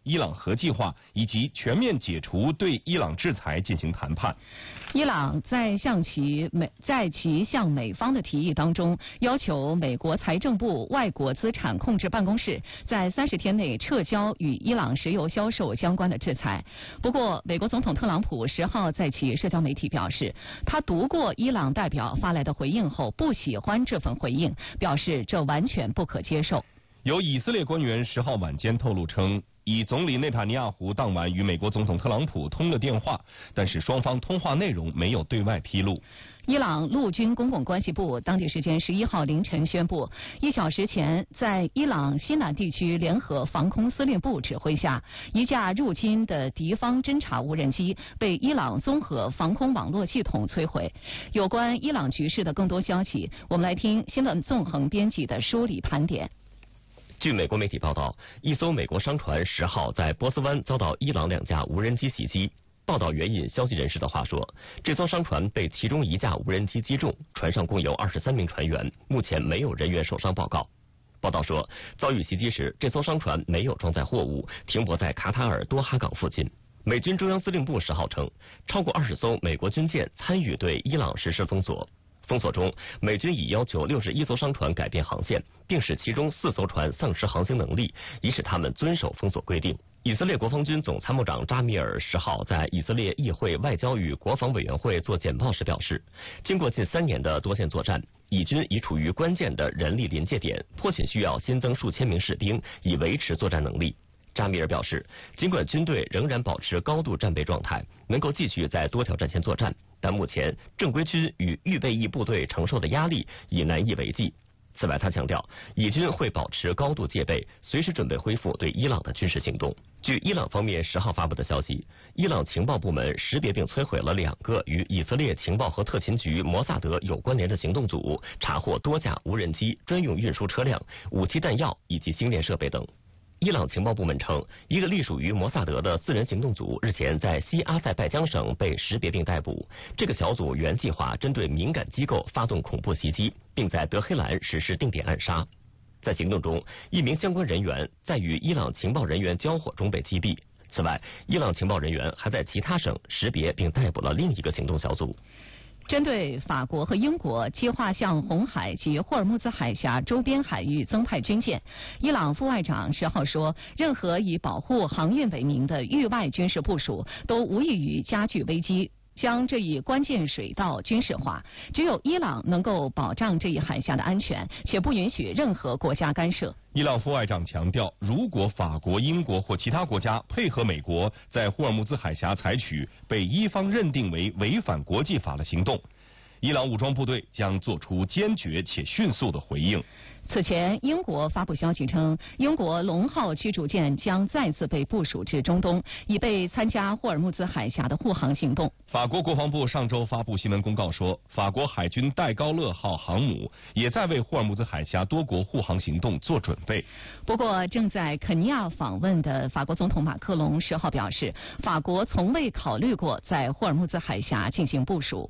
伊朗核计划以及全面解除对伊朗制裁进行谈判。 伊朗在其向美方的提议当中，要求美国财政部外国资产控制办公室在30天内撤销与伊朗石油销售相关的制裁。不过，美国总统特朗普10号在其社交媒体表示，他读过伊朗代表发来的回应后，不喜欢这份回应，表示这完全不可接受。 有以色列官员10号晚间透露称，以总理内塔尼亚胡当晚与美国总统特朗普通了电话，但是双方通话内容没有对外披露。 伊朗陆军公共关系部当地时间11号凌晨宣布，1小时前，在伊朗西南地区联合防空司令部指挥下，一架入侵的敌方侦察无人机被伊朗综合防空网络系统摧毁。有关伊朗局势的更多消息，我们来听新闻纵横编辑的梳理盘点。 据美国媒体报道，一艘美国商船10号在波斯湾遭到伊朗2架无人机袭击。报道援引消息人士的话说，这艘商船被其中1架无人机击中，船上共有23名船员，目前没有人员受伤报告。报道说，遭遇袭击时，这艘商船没有装载货物，停泊在卡塔尔多哈港附近。美军中央司令部10号称，超过20艘美国军舰参与对伊朗实施封锁。封锁中，美军已要求61艘商船改变航线，并使其中4艘船丧失航行能力，以使他们遵守封锁规定。以色列国防军总参谋长扎米尔10号在以色列议会外交与国防委员会做简报时表示，经过近3年的多线作战，以军已处于关键的人力临界点，迫切需要新增数千名士兵以维持作战能力。扎米尔表示，尽管军队仍然保持高度战备状态，能够继续在多条战线作战，但目前正规军与预备役部队承受的压力已难以为继。此外，他强调，以军会保持高度戒备，随时准备恢复对伊朗的军事行动。据伊朗方面10号发布的消息，伊朗情报部门识别并摧毁了2个与以色列情报和特勤局摩萨德有关联的行动组，查获多架无人机、专用运输车辆、武器弹药以及星链设备等。伊朗情报部门称，一个隶属于摩萨德的4人行动组日前在西阿塞拜疆省被识别并逮捕。这个小组原计划针对敏感机构发动恐怖袭击，并在德黑兰实施定点暗杀。在行动中，1名相关人员在与伊朗情报人员交火中被击毙。此外，伊朗情报人员还在其他省识别并逮捕了另一个行动小组。 针对法国和英国计划向红海及霍尔木兹海峡周边海域增派军舰，伊朗副外长10号说，任何以保护航运为名的域外军事部署都无异于加剧危机，将这一关键水道军事化。只有伊朗能够保障这一海峡的安全，且不允许任何国家干涉。 伊朗副外长强调，如果法国、英国或其他国家配合美国在霍尔木兹海峡采取被伊方认定为违反国际法的行动，伊朗武装部队将做出坚决且迅速的回应。 此前，英国发布消息称，英国龙号驱逐舰将再次被部署至中东，以备参加霍尔木兹海峡的护航行动。 法国国防部上周发布新闻公告说，法国海军戴高乐号航母也在为霍尔木兹海峡多国护航行动做准备。 不过，正在肯尼亚访问的法国总统马克龙10号表示，法国从未考虑过在霍尔木兹海峡进行部署。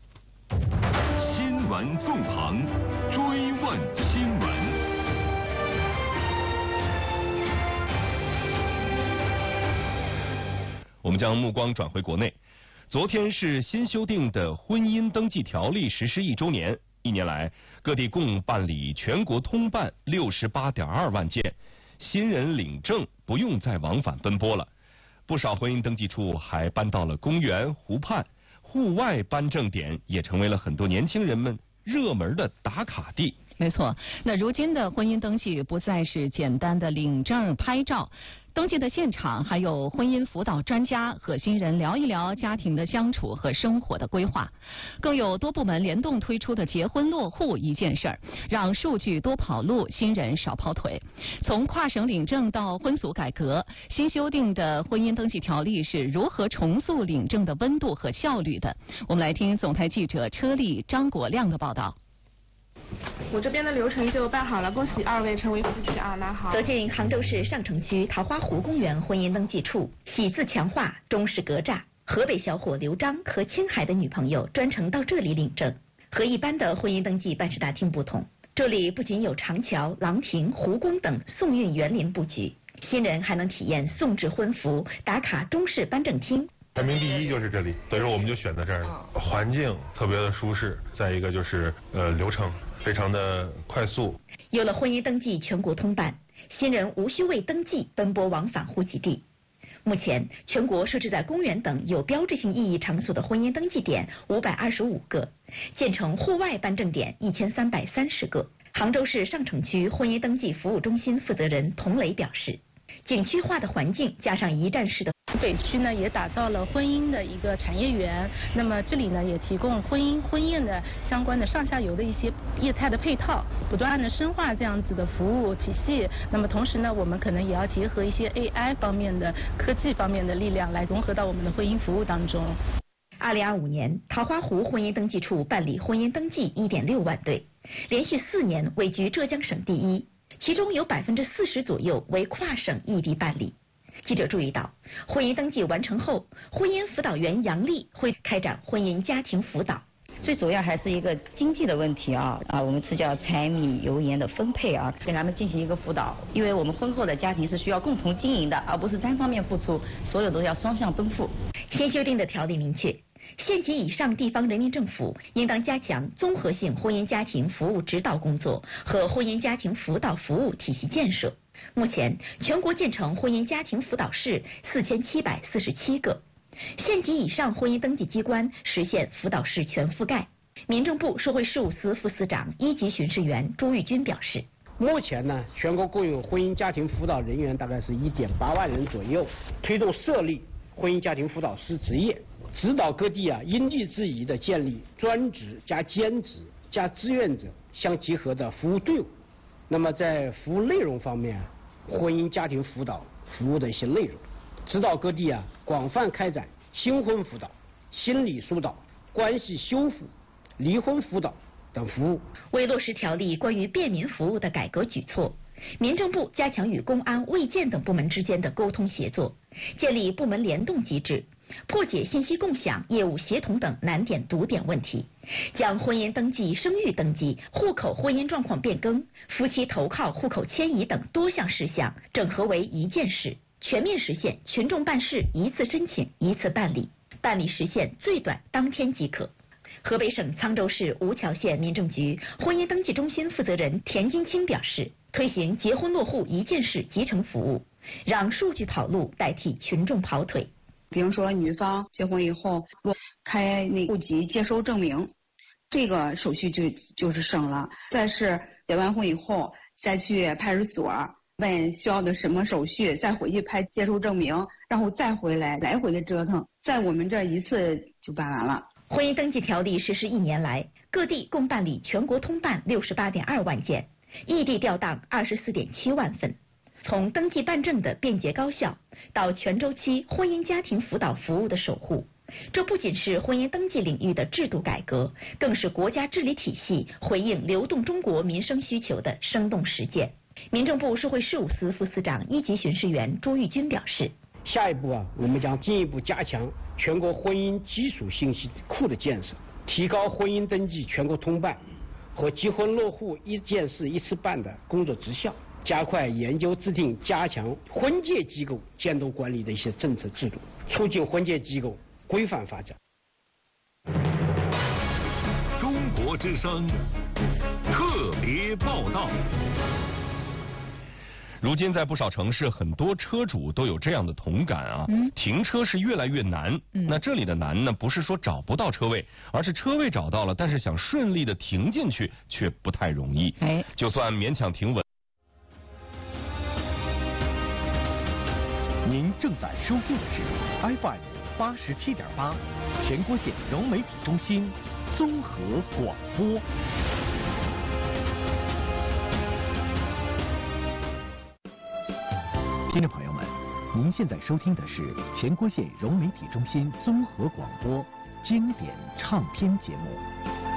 新闻纵横，追问新闻。 我们将目光转回国内。昨天是新修订的婚姻登记条例实施1周年，1年来各地共办理全国通办68.2万件，新人领证不用再往返奔波了。不少婚姻登记处还搬到了公园、湖畔，户外颁证点也成为了很多年轻人们热门的打卡地。 没错，那如今的婚姻登记不再是简单的领证拍照，登记的现场还有婚姻辅导专家和新人聊一聊家庭的相处和生活的规划，更有多部门联动推出的结婚落户一件事儿，让数据多跑路，新人少跑腿。从跨省领证到婚俗改革，新修订的婚姻登记条例是如何重塑领证的温度和效率的？我们来听总台记者车丽、张国亮的报道。 我这边的流程就办好了，恭喜2位成为夫妻啊！那好。 走进杭州市上城区桃花湖公园婚姻登记处，喜字强化，中式格栅。河北小伙刘章和青海的女朋友专程到这里领证。和一般的婚姻登记办事大厅不同，这里不仅有长桥、廊亭、湖宫等宋韵园林布局， 新人还能体验送制婚服、打卡中式颁证厅。 排名第一就是这里，所以说我们就选在这儿了。环境特别的舒适，再一个就是流程非常的快速。 有了婚姻登记全国通办，新人无需为登记奔波往返户籍地。目前，全国设置在公园等有标志性意义场所的婚姻登记点525个，建成户外颁证点1330个。杭州市上城区婚姻登记服务中心负责人童磊表示，景区化的环境加上一站式的。 北区呢也打造了婚姻的一个产业园，那么这里呢也提供婚宴的相关的上下游的一些业态的配套，不断的深化这样子的服务体系。那么同时呢，我们可能也要结合一些 AI 方面的科技方面的力量来融合到我们的婚姻服务当中。 2025年，桃花湖婚姻登记处办理婚姻登记1.6万对，连续4年位居浙江省第一，其中有40%左右为跨省异地办理。记者注意到，婚姻登记完成后，婚姻辅导员杨丽会开展婚姻家庭辅导。 最主要还是一个经济的问题我们是叫柴米油盐的分配给他们进行一个辅导，因为我们婚后的家庭是需要共同经营的，而不是单方面付出，所有都要双向奔赴。 新修订的条例明确，县级以上地方人民政府应当加强综合性婚姻家庭服务指导工作和婚姻家庭辅导服务体系建设。目前，全国建成婚姻家庭辅导室4747个，县级以上婚姻登记机关实现辅导室全覆盖。民政部社会事务司副司长、一级巡视员朱玉军表示， 目前呢，全国共有婚姻家庭辅导人员大概是1.8万人左右，推动设立婚姻家庭辅导师职业，指导各地因地制宜的建立专职加兼职加志愿者相结合的服务队伍。那么在服务内容方面，婚姻家庭辅导服务的一些内容，指导各地广泛开展新婚辅导、心理疏导、关系修复、离婚辅导等服务。 为落实条例关于便民服务的改革举措，民政部加强与公安、卫健等部门之间的沟通协作，建立部门联动机制，破解信息共享、业务协同等难点堵点问题，将婚姻登记、生育登记、户口婚姻状况变更、夫妻投靠、户口迁移等多项事项整合为一件事，全面实现群众办事一次申请一次办理，办理时限最短当天即可。河北省沧州市吴桥县民政局婚姻登记中心负责人田金清表示，推行结婚落户一件事集成服务，让数据跑路代替群众跑腿。 比如说女方结婚以后开那户籍接收证明，这个手续就是省了。再是结完婚以后再去派出所问需要的什么手续，再回去拍接收证明，然后再回来，来回的折腾，在我们这一次就办完了。 婚姻登记条例实施1年来，各地共办理全国通办68.2万件，异地调档24.7万份。从登记办证的便捷高效，到全周期婚姻家庭辅导服务的守护，这不仅是婚姻登记领域的制度改革，更是国家治理体系回应流动中国民生需求的生动实践。民政部社会事务司副司长、一级巡视员朱玉军表示， 下一步我们将进一步加强全国婚姻基础信息库的建设，提高婚姻登记全国通办和结婚落户一件事一次办的工作绩效，加快研究制定加强婚介机构监督管理的一些政策制度，促进婚介机构规范发展。 中国之声特别报道。 如今在不少城市，很多车主都有这样的同感停车是越来越难。那这里的难呢，不是说找不到车位，而是车位找到了，但是想顺利的停进去却不太容易。就算勉强停稳。 您正在收听的是 FM 87.8全国县融媒体中心综合广播。听众朋友们，您现在收听的是全国县融媒体中心综合广播经典唱片节目。